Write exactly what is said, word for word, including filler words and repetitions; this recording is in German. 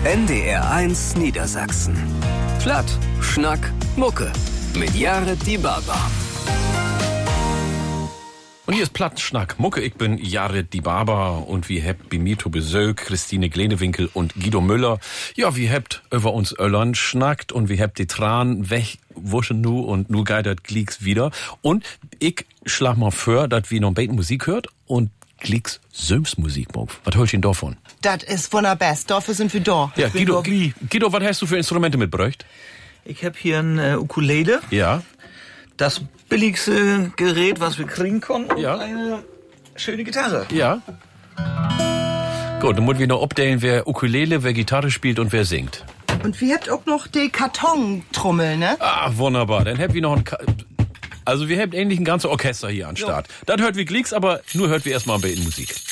N D R eins Niedersachsen. Platt, Schnack, Mucke. Mit Jared Dibaba. Und hier ist Plattenschnack Mucke. Ich bin Jared Dibaba und wir habt bei mir zu Besuch Christine Glenewinkel und Guido Müller. Ja, wir habt über uns Öllern schnackt und wir habt die Tran wegwuschen nu und nu geidert Glicks wieder. Und ich schlag mal vor, dass wir noch ein bisschen Musik hört und Glicks Söms Musik mag. Was hörst du denn davon? Das ist wunderbest. Dafür sind wir da. Ja, Guido, Guido, Guido, was hast du für Instrumente mitgebracht? Ich hab hier ein äh, Ukulele. Ja. Das billigste Gerät, was wir kriegen konnten. Ja. Und eine schöne Gitarre. Ja. Gut, dann müssen wir noch updaten, wer Ukulele, wer Gitarre spielt und wer singt. Und wir habt auch noch die Kartontrommel, ne? Ah, wunderbar. Dann habt wir noch ein... Ka also wir habt endlich ein ganzes Orchester hier an Start. Das hört wie Glicks, aber nur hört wir erstmal ein bisschen Musik.